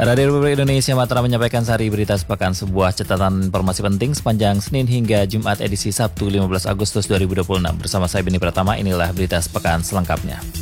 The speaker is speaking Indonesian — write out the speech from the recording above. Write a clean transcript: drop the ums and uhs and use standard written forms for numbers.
Radio Republik Indonesia Mataram menyampaikan Sehari Berita Sepekan, sebuah catatan informasi penting sepanjang Senin hingga Jumat edisi Sabtu 15 Agustus 2026. Bersama saya Beni Pratama, inilah Berita Sepekan selengkapnya.